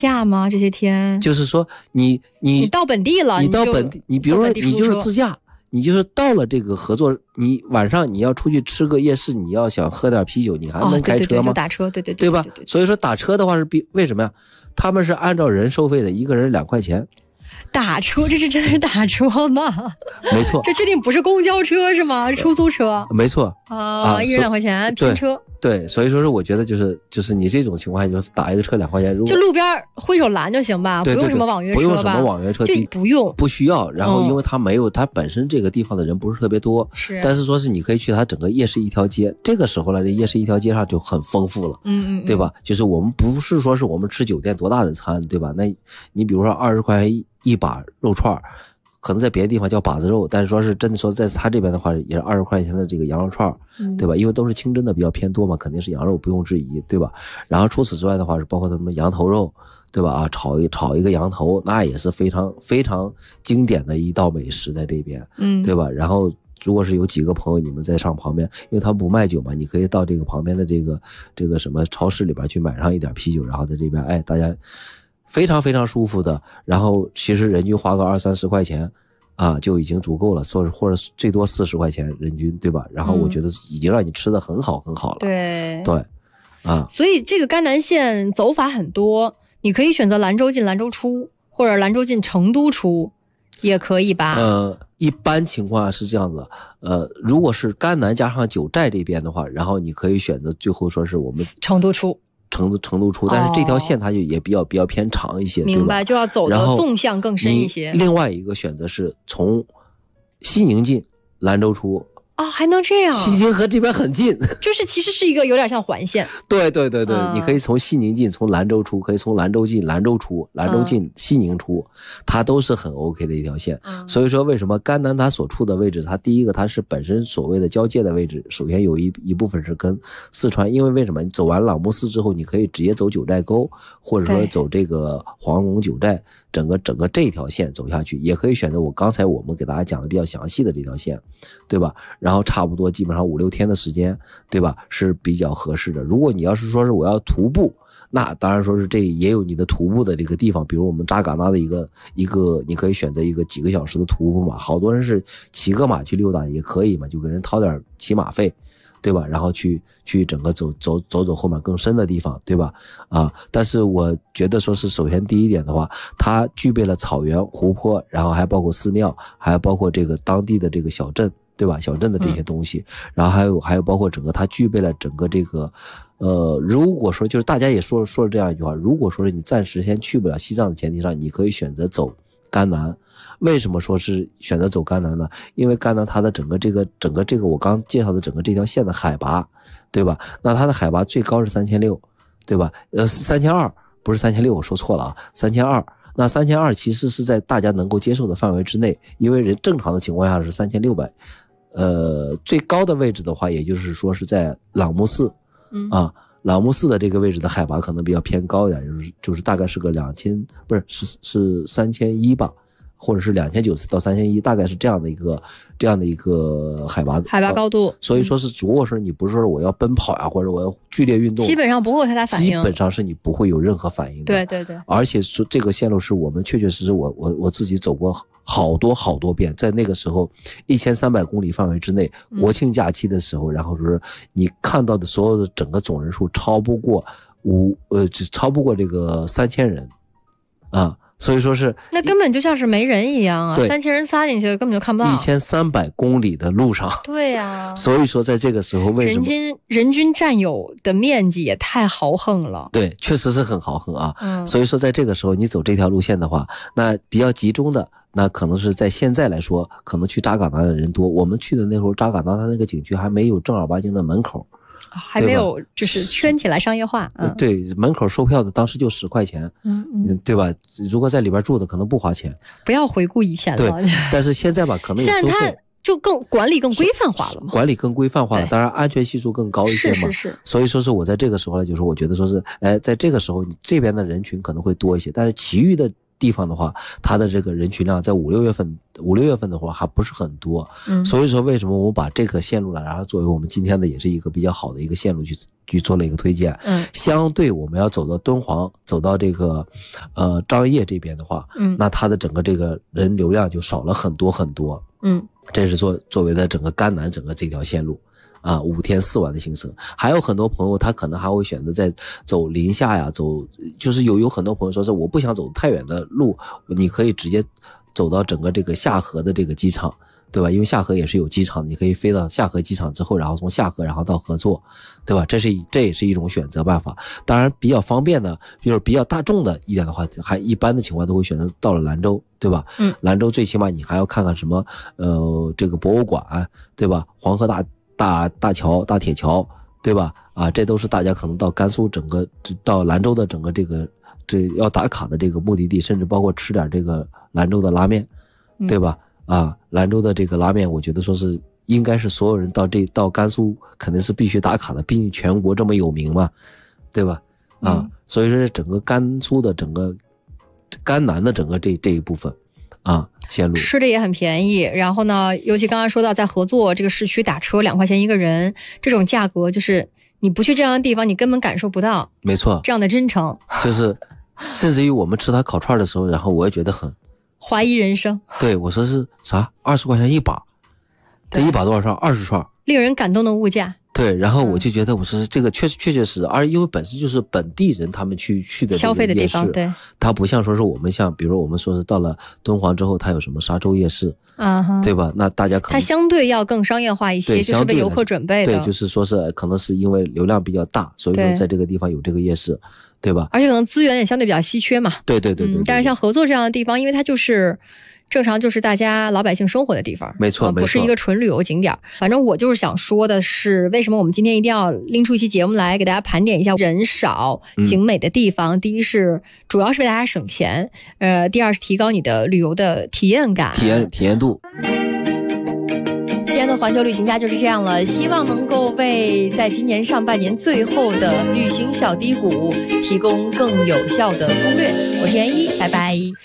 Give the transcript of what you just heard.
假吗？这些天就是说你到本地了， 你到本地，你比如说你就是自驾，你就是到了这个合作，你晚上你要出去吃个夜市，你要想喝点啤酒，你还能开车吗？ 就打车， 对吧？所以说打车的话是为什么呀？他们是按照人收费的，一个人2块钱。 打车，这是真的是打车吗？ 没错， 这确定不是公交车是吗？出租车？ 没错啊，一人2块钱拼车。 对，所以说是我觉得就是你这种情况下就打一个车2块钱，如果就路边挥手拦就行吧，不用什么网约车吧， 不用什么网约车， 就不需要。然后因为它本身这个地方的人不是特别多，但是说是你可以去它整个夜市一条街，这个时候呢，这夜市一条街上就很丰富了，对吧？就是我们不是说是我们吃酒店多大的餐，对吧？那你比如说20块钱一把肉串，可能在别的地方叫把子肉，但是说是真的说在他这边的话也是20块钱的这个羊肉串，对吧？因为都是清真的比较偏多嘛，肯定是羊肉不用质疑，对吧？然后除此之外的话是包括什么羊头肉，对吧？炒一个羊头，那也是非常非常经典的一道美食在这边，对吧？然后如果是有几个朋友你们在上旁边，因为他不卖酒嘛，你可以到这个旁边的这个什么超市里边去买上一点啤酒，然后在这边大家非常非常舒服的，然后其实人均花个20-30块钱啊就已经足够了，或者最多40块钱人均，对吧？然后我觉得已经让你吃的很好很好了。 对啊， 所以这个甘南线走法很多，你可以选择兰州进兰州出，或者兰州进成都出也可以吧？ 一般情况下是这样子，如果是甘南加上九寨这边的话，然后你可以选择最后说是我们成都出。 成都出，但是这条线它就也比较偏长一些， 明白，就要走的纵向更深一些。 另外一个选择是从西宁进兰州出。 哦，还能这样？ 西宁和这边很近， 就是其实是一个有点像环线。 对，你可以从西宁进，从兰州出，可以从兰州进兰州出，兰州进西宁出，它都是很 OK 的一条线。所以说为什么甘南它所处的位置，它第一个它是本身所谓的交界的位置，首先有一部分是跟四川，因为为什么你走完朗木寺之后，你可以直接走九寨沟，或者说走这个黄龙九寨，整个这条线走下去，也可以选择刚才我们给大家讲的比较详细的这条线，对吧？然后差不多基本上5-6天的时间，对吧？是比较合适的。如果你要是说是我要徒步，那当然说是这也有你的徒步的这个地方，比如我们扎尕那的一个，你可以选择一个几个小时的徒步嘛。好多人是骑个马去溜达也可以嘛，就给人掏点骑马费，对吧？然后去整个走后面更深的地方，对吧？但是我觉得说是首先第一点的话，它具备了草原、湖泊，然后还包括寺庙，还包括这个当地的这个小镇。对吧？小镇的这些东西，然后还有包括整个它具备了整个这个，如果说就是大家也说了这样一句话，如果说是你暂时先去不了西藏的前提上，你可以选择走甘南。为什么说是选择走甘南呢？因为甘南它的整个这个我刚介绍的整个这条线的海拔，对吧？那它的海拔最高是3600，对吧？3200，不是3600，我说错了啊，3200。那3200其实是在大家能够接受的范围之内，因为人正常的情况下是3600。最高的位置的话，也就是说是在朗木寺，朗木寺的这个位置的海拔可能比较偏高一点，就是大概是个2000，不是是3100吧，或者是2900到3100，大概是这样的一个海拔高度。 所以说是如果说你不是说我要奔跑呀，或者我要剧烈运动， 基本上不会有太大反应， 基本上是你不会有任何反应的。 对， 而且说这个线路是我们确实我自己走过好多遍，在那个时候1300公里范围之内，国庆假期的时候，然后说你看到的所有的整个总人数超不过这个3000人啊。所以说是那根本就像是没人一样啊，3000人撒进去根本就看不到。 1300公里的路上， 对呀。 所以说在这个时候为什么人均占有的面积也太豪横了？ 对，确实是很豪横啊。所以说在这个时候你走这条路线的话，那比较集中的，那可能是在现在来说，可能去扎尕那的人多。我们去的那时候，扎尕那它那个景区还没有正儿八经的门口。 还没有就是圈起来商业化。 对，门口售票的当时就10块钱，对吧？如果在里边住的可能不花钱。 不要回顾以前了。 对，但是现在吧，可能有收费。 现在它就管理更规范化了嘛。 管理更规范化了，当然安全系数更高一些嘛。 是。 所以说是我在这个时候呢，就是我觉得说是，在这个时候你这边的人群可能会多一些，但是其余的地方的话，它的这个人群量在5、6月份的话还不是很多。所以说为什么我把这个线路呢，然后作为我们今天的也是一个比较好的一个线路去做了一个推荐。相对我们要走到敦煌，走到这个张掖这边的话，那它的整个这个人流量就少了很多很多。这是作为的整个甘南整个这条线路啊，5天4晚的行程。还有很多朋友他可能还会选择在走临夏呀，就是有很多朋友说是我不想走太远的路，你可以直接走到整个这个夏河的这个机场，对吧？因为夏河也是有机场，你可以飞到夏河机场之后，然后从夏河然后到合作，对吧？这也是一种选择办法。当然比较方便的，就是比较大众的一点的话，还一般的情况都会选择到了兰州，对吧？兰州最起码你还要看看什么这个博物馆，对吧？黄河大桥、大铁桥，对吧？啊，这都是大家可能到甘肃整个到兰州的整个这要打卡的这个目的地，甚至包括吃点这个兰州的拉面，对吧？啊，兰州的这个拉面，我觉得说是应该是所有人到甘肃肯定是必须打卡的，毕竟全国这么有名嘛，对吧？啊，所以说整个甘肃的整个甘南的整个这一部分啊，线路吃的也很便宜。然后呢，尤其刚刚说到在合作这个市区打车2块钱一个人，这种价格就是你不去这样的地方，你根本感受不到。没错，这样的真诚， 就是甚至于我们吃他烤串的时候，然后我也觉得很怀疑人生。 对，我说是啥？20块钱一把，这一把多少串？20串， 令人感动的物价。 对，然后我就觉得我说这个确实，而因为本身就是本地人他们去的消费的地方，对， 它不像说是我们像比如说我们说是到了敦煌之后，它有什么沙洲夜市对吧？那大家可能它相对要更商业化一些，就是为游客准备的。 对，就是说是可能是因为流量比较大，所以说在这个地方有这个夜市，对吧？ 而且可能资源也相对比较稀缺嘛。 对。 但是像合作这样的地方，因为它就是正常就是大家老百姓生活的地方， 没错， 不是一个纯旅游景点。反正我就是想说的是，为什么我们今天一定要拎出一期节目来给大家盘点一下人少景美的地方。第一是主要是为大家省钱，第二是提高你的旅游的体验感、 体验度。 今天的环球旅行家就是这样了，希望能够为在今年上半年最后的旅行小低谷提供更有效的攻略。我是袁一，拜拜。